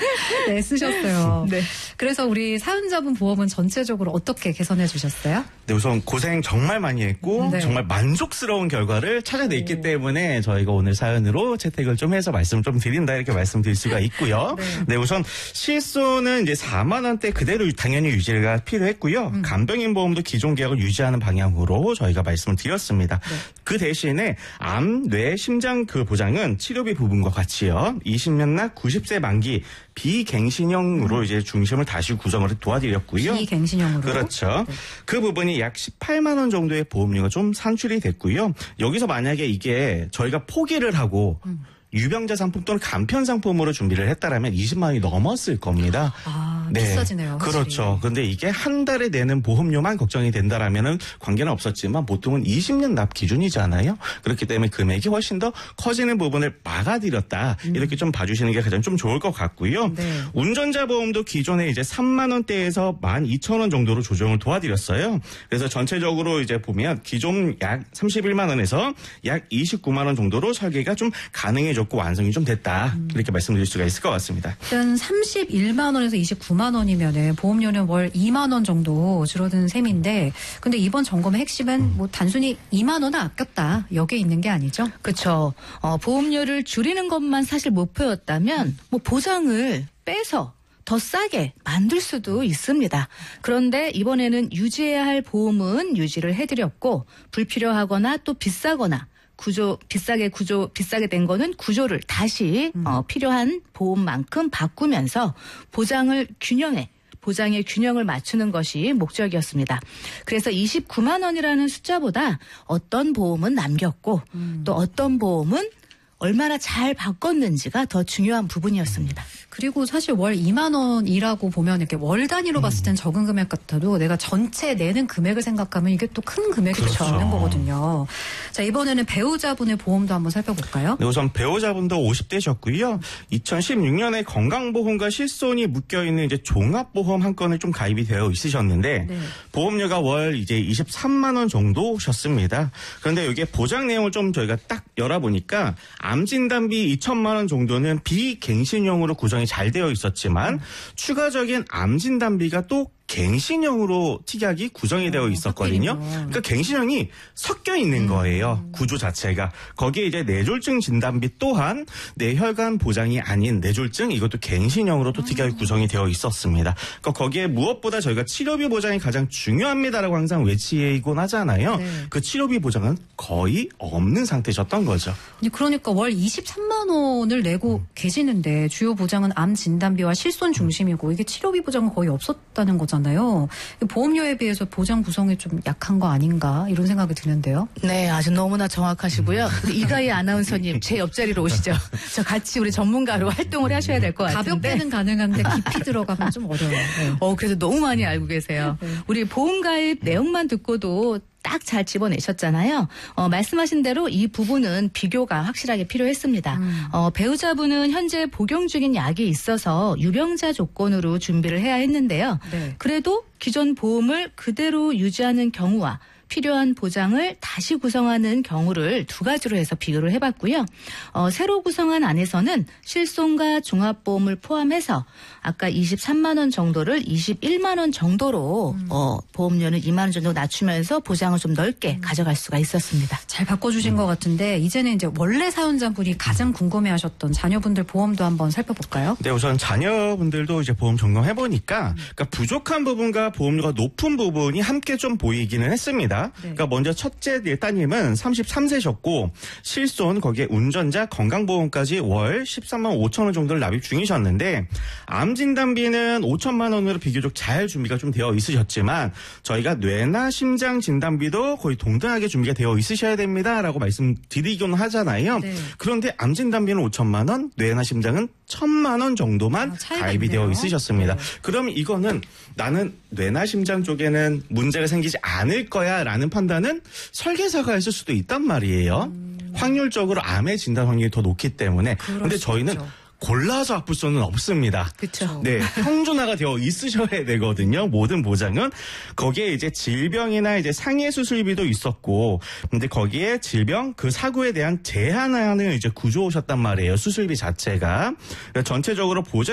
네, 쓰셨어요. 네. 그래서 우리 사연자분 보험은 전체적으로 어떻게 개선해 주셨어요? 네, 우선 고생 정말 많이 했고 네. 정말 만족스러운 결과를 찾아냈기 때문에 저희가 오늘 사연으로 채택을 좀 해서 말씀을 좀 드린다 이렇게 말씀드릴 수가 있고요. 네, 우선 실손은 이제 4만 원대 그대로 당연히 유지가 필요했고요. 간병인 보험도 기존 계약을 유지하는 방향으로 저희가 말씀을 드렸습니다. 네. 그 대신에 암, 뇌, 심장 그 보장은 치료비 부분과 같이요. 20년 나 90세 만기 비갱신형으로 이제 중심을 다시 구성을 도와드렸고요. 비갱신형으로. 그렇죠. 네. 그 부분이 약 18만 원 정도의 보험료가 좀 산출이 됐고요. 여기서 만약에 이게 저희가 포기를 하고 유병자 상품 또는 간편 상품으로 준비를 했다라면 20만 원이 넘었을 겁니다. 아, 비싸지네요. 확실히. 그렇죠. 근데 이게 한 달에 내는 보험료만 걱정이 된다라면은 관계는 없었지만 보통은 20년 납 기준이잖아요. 그렇기 때문에 금액이 훨씬 더 커지는 부분을 막아드렸다. 이렇게 좀 봐주시는 게 가장 좀 좋을 것 같고요. 네. 운전자 보험도 기존에 이제 3만 원대에서 12,000원 정도로 조정을 도와드렸어요. 그래서 전체적으로 이제 보면 기존 약 31만 원에서 약 29만 원 정도로 설계가 좀 가능해졌고 완성이 좀 됐다. 이렇게 말씀드릴 수가 있을 것 같습니다. 일단 31만 원에서 29만 원이면은 보험료는 월 2만 원 정도 줄어드는 셈인데, 근데 이번 점검의 핵심은 뭐 단순히 2만 원을 아꼈다 여기에 있는 게 아니죠? 그렇죠. 보험료를 줄이는 것만 사실 목표였다면 뭐 보장을 빼서 더 싸게 만들 수도 있습니다. 그런데 이번에는 유지해야 할 보험은 유지를 해드렸고 불필요하거나 또 비싸거나 비싸게 된 거는 구조를 다시 필요한 보험만큼 바꾸면서 보장의 균형을 맞추는 것이 목적이었습니다. 그래서 29만 원이라는 숫자보다 어떤 보험은 남겼고 또 어떤 보험은 얼마나 잘 바꿨는지가 더 중요한 부분이었습니다. 그리고 사실 월 2만 원이라고 보면 이렇게 월 단위로 봤을 땐 적은 금액 같아도 내가 전체 내는 금액을 생각하면 이게 또 큰 금액이 그렇죠. 되는 거거든요. 자, 이번에는 배우자분의 보험도 한번 살펴볼까요? 네, 우선 배우자분도 50대셨고요. 2016년에 건강보험과 실손이 묶여있는 이제 종합보험 한 건을 좀 가입이 되어 있으셨는데 네. 보험료가 월 이제 23만 원 정도셨습니다. 그런데 여기에 보장 내용을 좀 저희가 딱 열어보니까 암진단비 2천만 원 정도는 비갱신형으로 구성이 잘 되어 있었지만 추가적인 암진단비가 또 갱신형으로 특약이 구성이 되어 있었거든요. 그러니까 갱신형이 섞여 있는 거예요. 구조 자체가. 거기에 이제 뇌졸중 진단비 또한 뇌혈관 보장이 아닌 뇌졸중 이것도 갱신형으로 또 특약이 구성이 되어 있었습니다. 그러니까 거기에 무엇보다 저희가 치료비 보장이 가장 중요합니다라고 항상 외치곤 하잖아요. 네. 그 치료비 보장은 거의 없는 상태셨던 거죠. 그러니까 월 23만 원을 내고 계시는데 주요 보장은 암 진단비와 실손 중심이고 이게 치료비 보장은 거의 없었다는 거잖아요. 보험료에 비해서 보장 구성이 좀 약한 거 아닌가 이런 생각이 드는데요. 네, 아주 너무나 정확하시고요. 우리 이가희 아나운서님 제 옆자리로 오시죠. 저 같이 우리 전문가로 활동을 하셔야 될 것 같은데. 가볍게는 가능한데 깊이 들어가면 좀 어려워요. 네. 그래서 너무 많이 알고 계세요. 우리 보험 가입 내용만 듣고도 딱 잘 집어내셨잖아요. 말씀하신 대로 이 부분은 비교가 확실하게 필요했습니다. 배우자분은 현재 복용 중인 약이 있어서 유병자 조건으로 준비를 해야 했는데요. 네. 그래도 기존 보험을 그대로 유지하는 경우와 필요한 보장을 다시 구성하는 경우를 두 가지로 해서 비교를 해봤고요. 새로 구성한 안에서는 실손과 종합보험을 포함해서 아까 23만 원 정도를 21만 원 정도로 보험료는 2만 원 정도 낮추면서 보장을 좀 넓게 가져갈 수가 있었습니다. 잘 바꿔주신 것 같은데 이제는 이제 원래 사연자분이 가장 궁금해하셨던 자녀분들 보험도 한번 살펴볼까요? 네, 우선 자녀분들도 이제 보험 점검해보니까 그러니까 부족한 부분과 보험료가 높은 부분이 함께 좀 보이기는 했습니다. 그러니까 먼저 첫째 따님은 33세셨고 실손 거기에 운전자 건강보험까지 월 13만 5천 원 정도를 납입 중이셨는데 암진단비는 5천만 원으로 비교적 잘 준비가 좀 되어 있으셨지만 저희가 뇌나 심장 진단비도 거의 동등하게 준비가 되어 있으셔야 됩니다라고 말씀드리곤 하잖아요. 네. 그런데 암진단비는 5천만 원, 뇌나 심장은 1,000만 원 정도만 가입이 되어 있으셨습니다. 그럼 이거는 나는 뇌나 심장 쪽에는 문제가 생기지 않을 거야 라는 판단은 설계사가 했을 수도 있단 말이에요. 확률적으로 암의 진단 확률이 더 높기 때문에. 그런데 저희는 골라서 아플 수는 없습니다. 그렇죠. 네, 평준화가 되어 있으셔야 되거든요. 모든 보장은 거기에 이제 질병이나 이제 상해 수술비도 있었고, 근데 거기에 질병 그 사고에 대한 제한하는 이제 구조셨단 말이에요. 수술비 자체가 전체적으로 보장